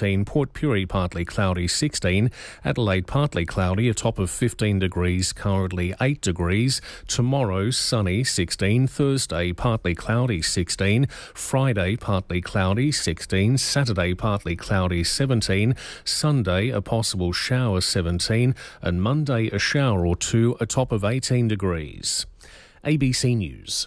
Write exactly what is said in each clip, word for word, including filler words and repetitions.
seventeen, Port Pirie partly cloudy sixteen, Adelaide partly cloudy, a top of fifteen degrees, currently eight degrees. Tomorrow sunny sixteen, Thursday partly cloudy sixteen, Friday partly cloudy sixteen, Saturday partly cloudy seventeen, Sunday a possible shower seventeen, and Monday a shower or two, a top of eighteen degrees. A B C News.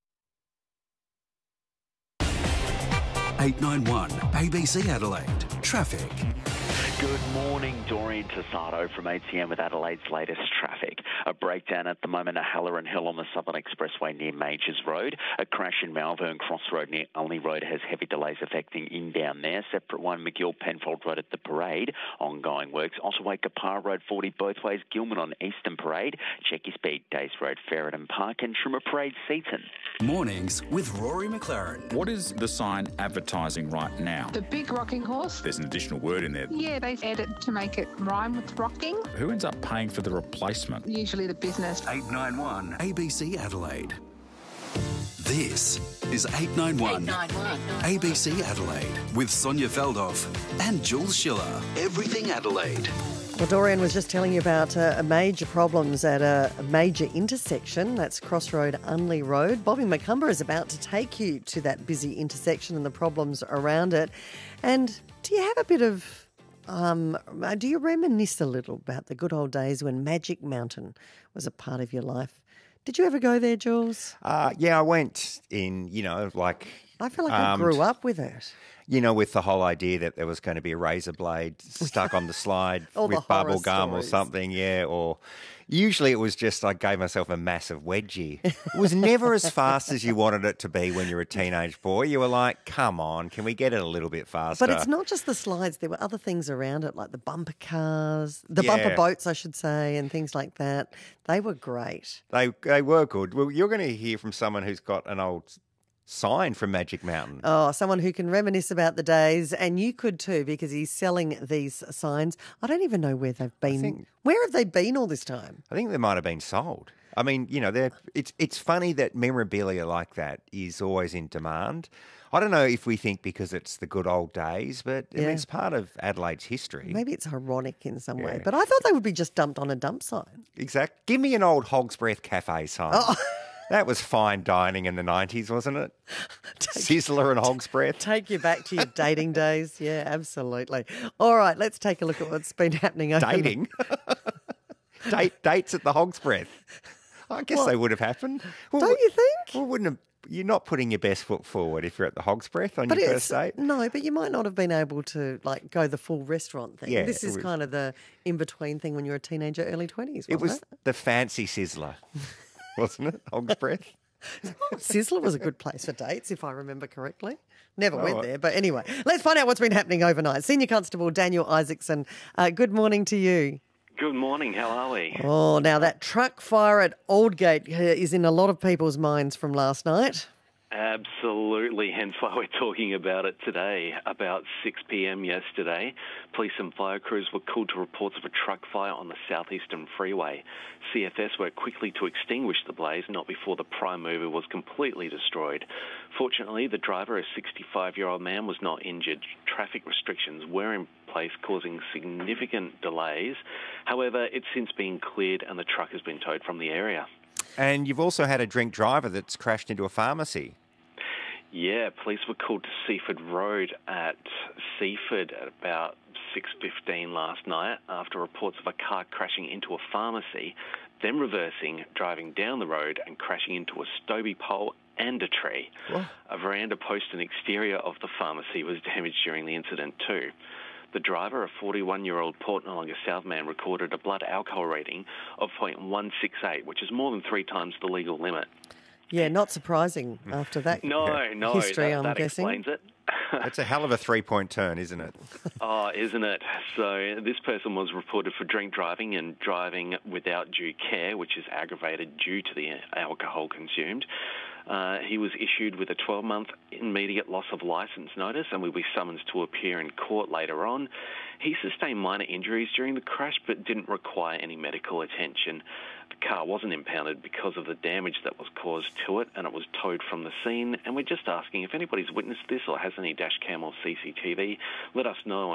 eight nine one A B C Adelaide. Traffic. Good morning, Dorian Tassado from A T M with Adelaide's latest traffic. A breakdown at the moment at Halloran Hill on the Southern Expressway near Majors Road. A crash in Malvern Crossroad near Olney Road has heavy delays affecting inbound there. Separate one, McGill Penfold Road at the Parade. Ongoing works. Also, Waikapara Road forty both ways. Gilman on Eastern Parade. Check your speed, Days Road, Ferreton Park, and Trimmer Parade, Seaton. Mornings with Rory McLaren. What is the sign advertising right now? The big rocking horse. There's an additional word in there. Yeah, they add it to make it rhyme with rocking. Who ends up paying for the replacement? Usually the business. eight nine one A B C Adelaide. This is eight nine one A B C Adelaide with Sonia Feldhoff and Jules Schiller. Everything Adelaide. Well, Dorian was just telling you about uh, major problems at a, a major intersection. That's Crossroad Unley Road. Bobby McCumber is about to take you to that busy intersection and the problems around it. And do you have a bit of... Um, do you reminisce a little about the good old days when Magic Mountain was a part of your life? Did you ever go there, Jules? Uh, yeah, I went in, you know, like... I feel like um, I grew up with it. You know, with the whole idea that there was going to be a razor blade stuck on the slide with bubble gum or something, yeah, or... Usually it was just I gave myself a massive wedgie. It was never as fast as you wanted it to be when you were a teenage boy. You were like, come on, can we get it a little bit faster? But it's not just the slides. There were other things around it, like the bumper cars, the Yeah. bumper boats, I should say, and things like that. They were great. They, they were good. Well, you're going to hear from someone who's got an old sign from Magic Mountain. Oh, someone who can reminisce about the days, and you could too, because he's selling these signs. I don't even know where they've been. think- Where have they been all this time? I think they might have been sold. I mean, you know, they're, it's it's funny that memorabilia like that is always in demand. I don't know if we think because it's the good old days, but I mean, Yeah. it's part of Adelaide's history. Maybe it's ironic in some way, Yeah. but I thought they would be just dumped on a dump sign. Exact. Give me an old Hog's Breath Cafe sign. Oh. That was fine dining in the nineties, wasn't it? Sizzler and Hog's Breath. Take you back to your dating days. Yeah, absolutely. All right, let's take a look at what's been happening over Dating? Date, dates at the Hog's Breath. I guess What? they would have happened. Well, Don't you think? Well, wouldn't have, you're not putting your best foot forward if you're at the Hog's Breath on But your it's, first date. no, but you might not have been able to like go the full restaurant thing. Yeah, this it is was- kind of the in-between thing when you're a teenager, early twenties, It was wasn't the fancy sizzler, wasn't it? Hog's Breath. Sizzler was a good place for dates, if I remember correctly. Never Oh, went I- there, but anyway, let's find out what's been happening overnight. Senior Constable Daniel Isaacson, uh, good morning to you. Good morning, how are we? Oh, now that truck fire at Aldgate uh, is in a lot of people's minds from last night. Absolutely, hence why we're talking about it today. About six p.m. yesterday, police and fire crews were called to reports of a truck fire on the southeastern freeway. C F S worked quickly to extinguish the blaze, not before the prime mover was completely destroyed. Fortunately, the driver, a sixty-five-year-old man, was not injured. Traffic restrictions were in place, causing significant delays. However, it's since been cleared and the truck has been towed from the area. And you've also had a drink driver that's crashed into a pharmacy. Yeah, police were called to Seaford Road at Seaford at about six fifteen last night after reports of a car crashing into a pharmacy, then reversing, driving down the road and crashing into a Stobie pole and a tree. What? A veranda post and exterior of the pharmacy was damaged during the incident too. The driver, a forty-one-year-old Port Noarlunga South man, recorded a blood alcohol rating of point one six eight, which is more than three times the legal limit. Yeah, not surprising after that No, no, history, that, I'm that guessing. explains it. That's a hell of a three-point turn, isn't it? Oh, isn't it? So this person was reported for drink driving and driving without due care, which is aggravated due to the alcohol consumed. Uh, he was issued with a twelve-month immediate loss of licence notice and will be summoned to appear in court later on. He sustained minor injuries during the crash but didn't require any medical attention. The car wasn't impounded because of the damage that was caused to it, and it was towed from the scene. And we're just asking if anybody's witnessed this or has any dash cam or C C T V, let us know